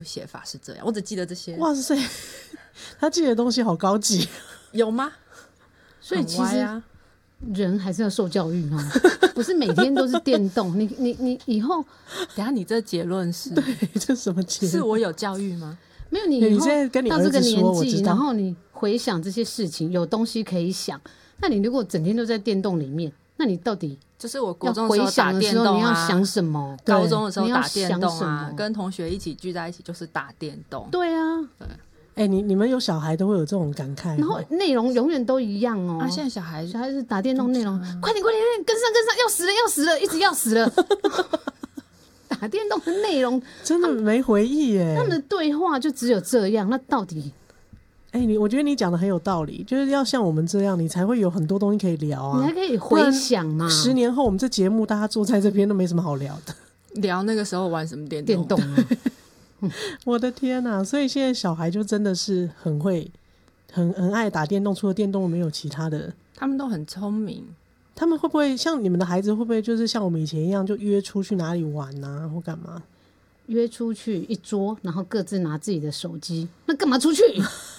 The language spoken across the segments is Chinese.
写法是这样，我只记得这些。 哇塞，他记的东西好高级， 有吗？ 所以其实人还是要受教育哦，不是每天都是电动。你以后， 等一下你这结论是？ 对，这什么结论？ 是我有教育吗？ 没有，你以后现在跟你到这个儿子说年纪，然后你回想这些事情，有东西可以想。那你如果整天都在电动里面，那你到底就是我国中回的时候打电动啊， 你要想什么？ 高中的时候打电动啊， 跟同学一起聚在一起就是打电动。 对啊， 对。你们有小孩都会有这种感慨， 然后内容永远都一样哦。 现在小孩是打电动内容，快点跟上，要死了，一直要死了。打电动的内容真的没回忆耶， 他们的对话就只有这样，那到底？ 我觉得你讲的很有道理，就是要像我们这样，你才会有很多东西可以聊啊， 你还可以回想嘛。 10年后我们这节目大家坐在这边都没什么好聊的， 聊那个时候玩什么电动我的天啊，所以现在小孩就真的是很会很爱打电动，除了电动没有其他的。 他们都很聪明， 他们会不会像你们的孩子会不会就是像我们以前一样就约出去哪里玩啊或干嘛？ 约出去一桌，然后各自拿自己的手机，那干嘛出去？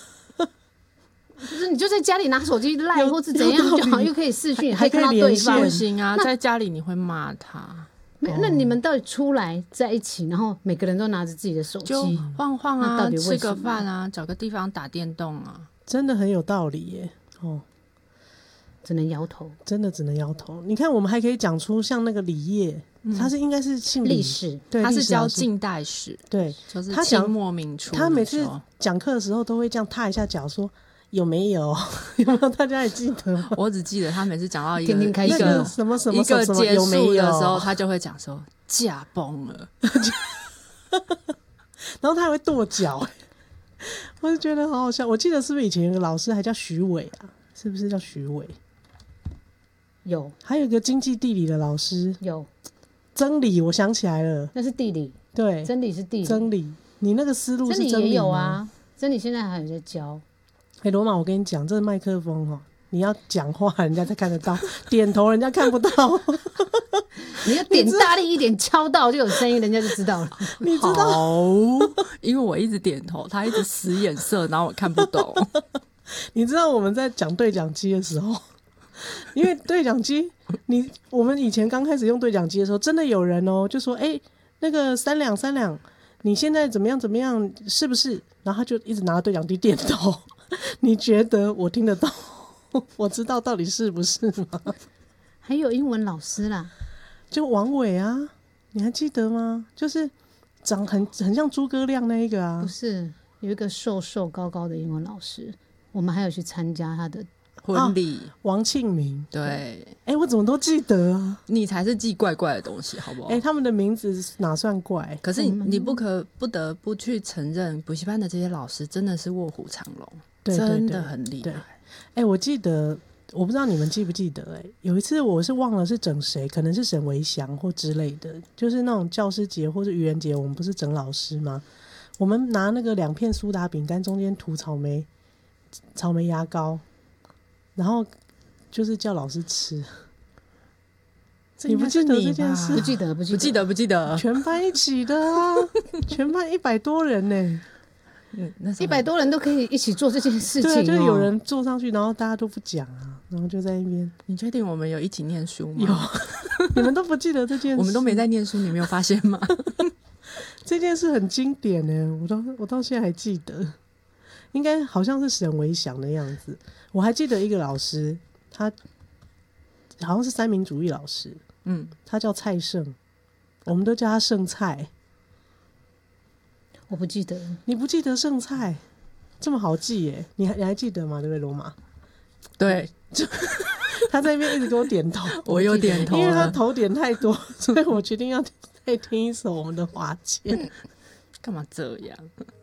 就是你就在家里拿手机赖或是怎样就好，又可以视讯，还看到对方。 不行啊，在家里你会骂他。 那你们到底出来在一起，然后每个人都拿着自己的手机， 就晃晃啊， 到底为什么吃个饭啊，找个地方打电动啊， 真的很有道理耶。 只能摇头， 真的只能摇头。你看，我们还可以讲出像那个李烨，他是应该是姓历史， 对， 他是教近代史， 对， 就是他讲清末民初， 他每次讲课的时候都会这样踏一下脚说。有没有？有没有？大家还记得吗？ 我只记得他每次讲到一个什么一个结束的时候，他就会讲说驾崩了， 然后他还会跺脚，我就觉得好好笑。我记得是不是以前有个老师还叫徐伟啊？是不是叫徐伟？ 有， 还有一个经济地理的老师， 有真理，我想起来了， 那是地理， 对， 真理是地理， 真理，你那个思路是真理吗？ 真理也有啊，真理现在还有在教。 罗马，我跟你讲，这个麦克风你要讲话人家才看得到，点头人家看不到。 你要点大力一点，敲到就有声音，人家就知道了。 你知道？ 因为我一直点头，他一直使眼色，然后我看不懂。 你知道我们在讲对讲机的时候，因为对讲机，我们以前刚开始用对讲机的时候，真的有人就说，那个3两，你现在怎么样怎么样，是不是？然后他就一直拿对讲机点头。你觉得我听得到？我知道到底是不是吗？ 还有英文老师啦， 就王伟啊，你还记得吗？就是长很像诸葛亮那一个啊。 不是，有一个瘦瘦高高的英文老师，我们还有去参加他的婚礼， 王庆明。 对， 我怎么都记得啊？ 你才是记怪怪的东西，好不好？ 他们的名字哪算怪？ 可是你不得不去承认，补习班的这些老师真的是卧虎藏龙， 对对对， 真的很厉害。 我记得，我不知道你们记不记得，有一次我是忘了是整谁，可能是沈维祥或之类的，就是那种教师节或是愚人节，我们不是整老师吗？我们拿那个2片苏打饼干，中间涂草莓牙膏，然后就是叫老师吃。你不记得这件事？ 不记得， 全班一起的啊，全班100多人呢。 100多人都可以一起做这件事情。 对，就是有人坐上去，然后大家都不讲啊，然后就在那边。 你确定我们有一起念书吗？ 有。你们都不记得这件事？ 我们都没在念书，你没有发现吗？ 这件事很经典呢，我到现在还记得，应该好像是沈维祥的样子。我还记得一个老师，他好像是三民主义老师，他叫蔡胜，我们都叫他剩菜。 我不记得。 你不记得剩菜这么好记耶？你还记得吗？对不对，罗马？ 对， 他在那边一直给我点头， 我有点头了， 因为他头点太多，所以我决定要再听一首我们的华健。 干嘛这样？